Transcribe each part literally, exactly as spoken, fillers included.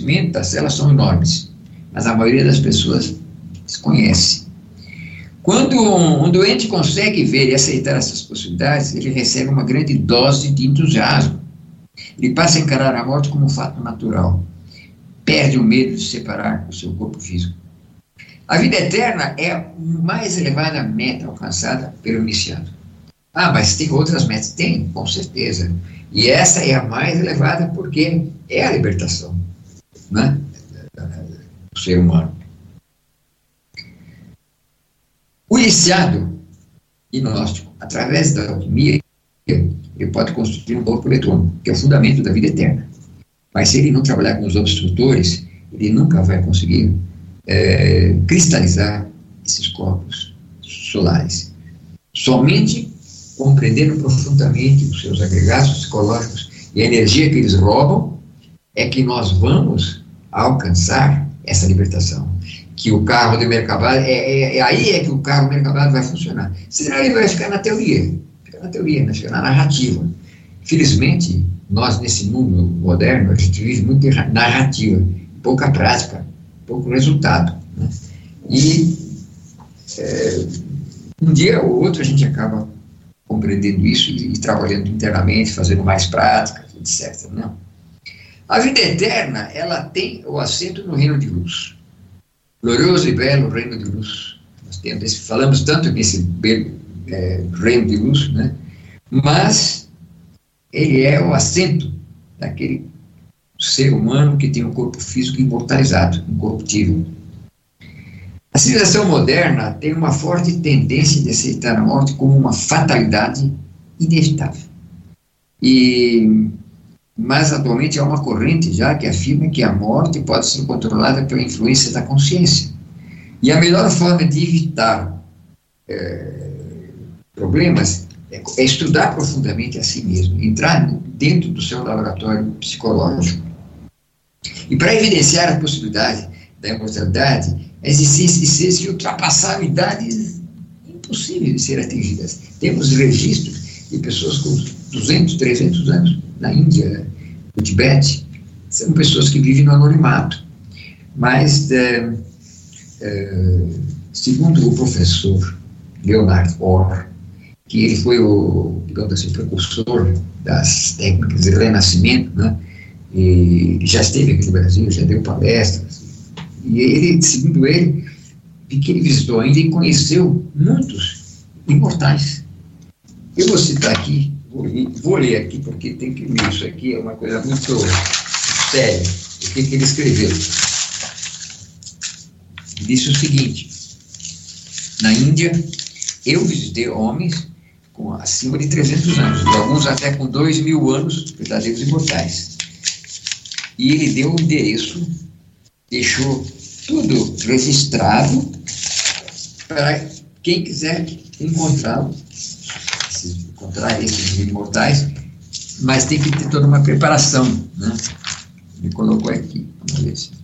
conhecimento das células são enormes, mas a maioria das pessoas desconhece. Quando um, um doente consegue ver e aceitar essas possibilidades, ele recebe uma grande dose de entusiasmo. Ele passa a encarar a morte como um fato natural. Perde o medo de se separar do seu corpo físico. A vida eterna é a mais elevada meta alcançada pelo iniciado. Ah, mas tem outras metas? Tem, com certeza. E essa é a mais elevada porque é a libertação, né, do ser humano. O iniciado gnóstico, através da alquimia, ele pode construir um corpo eletrônico, que é o fundamento da vida eterna. Mas se ele não trabalhar com os obstrutores, ele nunca vai conseguir é, cristalizar esses corpos solares. Somente compreendendo profundamente os seus agregados psicológicos e a energia que eles roubam, é que nós vamos alcançar essa libertação. Que o carro de Merkabah, é, é, é aí é que o carro Merkabah vai funcionar. Senão ele vai ficar na teoria, ficar na teoria, né? Ficar na narrativa. Felizmente, nós nesse mundo moderno, a gente vive muito narrativa, pouca prática, pouco resultado, né? E é, um dia ou outro a gente acaba compreendendo isso e, e trabalhando internamente, fazendo mais práticas, etcétera. Não? A vida eterna, ela tem o assento no reino de luz. Glorioso e belo reino de luz. Nós temos, falamos tanto nesse belo é, reino de luz, né? Mas ele é o assento daquele ser humano que tem um corpo físico imortalizado, incorruptível. A civilização moderna tem uma forte tendência de aceitar a morte como uma fatalidade inevitável. E, mas atualmente há uma corrente já que afirma que a morte pode ser controlada pela influência da consciência. E a melhor forma de evitar é, problemas é, é estudar profundamente a si mesmo, entrar dentro do seu laboratório psicológico. E para evidenciar a possibilidade da imortalidade, existem ultrapassar idades impossíveis de serem atingidas. Temos registros de pessoas com duzentos, trezentos anos na Índia, no Tibete. São pessoas que vivem no anonimato. Mas, é, é, segundo o professor Leonard Orr, que ele foi o, digamos assim, precursor das técnicas de renascimento, né? E já esteve aqui no Brasil, já deu palestras. E ele, segundo ele, que ele visitou ainda e conheceu muitos imortais. Eu vou citar aqui, vou, vou ler aqui, porque tem que ler isso aqui, é uma coisa muito séria. O que, que ele escreveu? Ele disse o seguinte: na Índia, eu visitei homens com acima de trezentos anos, e alguns até com dois mil anos, verdadeiros imortais. E ele deu o endereço, deixou tudo registrado para quem quiser encontrá-lo, encontrar esses imortais, mas tem que ter toda uma preparação, né? Ele colocou aqui, vamos ver se...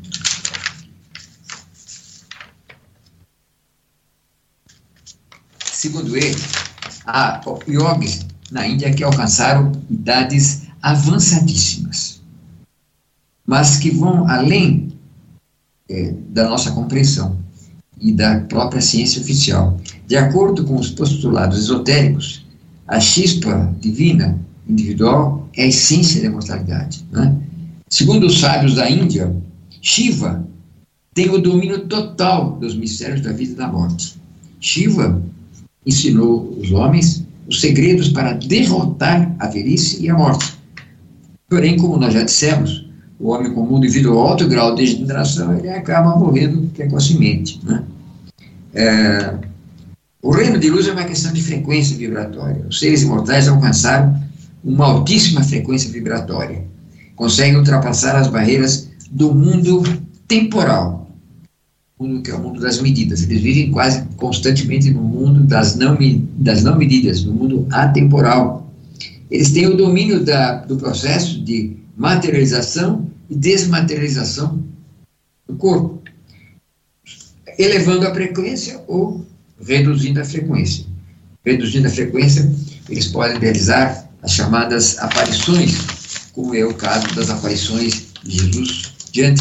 Segundo ele, há yogis na Índia que alcançaram idades avançadíssimas, mas que vão além é, da nossa compreensão e da própria ciência oficial. De acordo com os postulados esotéricos, a chispa divina individual é a essência da imortalidade, né? Segundo os sábios da Índia, Shiva tem o domínio total dos mistérios da vida e da morte. Shiva ensinou os homens os segredos para derrotar a velhice e a morte. Porém, como nós já dissemos, o homem comum, devido ao alto grau de degeneração, ele acaba morrendo precocemente, né? É, o reino de luz é uma questão de frequência vibratória. Os seres imortais alcançaram uma altíssima frequência vibratória. Conseguem ultrapassar as barreiras do mundo temporal, mundo que é o mundo das medidas. Eles vivem quase constantemente no mundo das não, das não medidas, no mundo atemporal. Eles têm o domínio da, do processo de materialização e desmaterialização do corpo, elevando a frequência ou reduzindo a frequência. Reduzindo a frequência, eles podem realizar as chamadas aparições, como é o caso das aparições de Jesus diante